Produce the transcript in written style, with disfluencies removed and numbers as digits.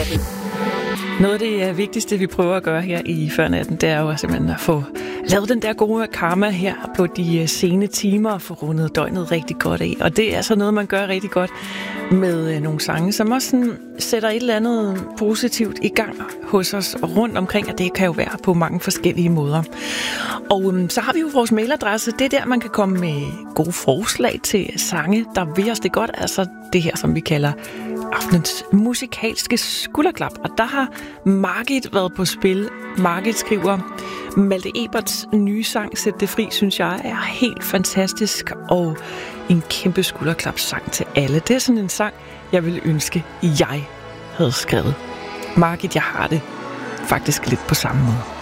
Førnatten. Noget af det vigtigste, vi prøver at gøre her i Førnatten, det er jo simpelthen at få lavet den der gode karma her på de sene timer og få rundet døgnet rigtig godt af. Og det er altså noget, man gør rigtig godt med nogle sange, som også sådan sætter et eller andet positivt i gang hos os og rundt omkring, og det kan jo være på mange forskellige måder. Og så har vi jo vores mailadresse. Det er der, man kan komme med gode forslag til sange, der vil os det godt. Altså det her, som vi kalder aftenens musikalske skulderklap. Og der har Margit været på spil. Margit skriver, Malte Eberts nye sang, Sæt det fri, synes jeg er helt fantastisk. Og en kæmpe skulderklapsang til alle. Det er sådan en sang, jeg ville ønske, jeg havde skrevet. Margit, jeg har det faktisk lidt på samme måde.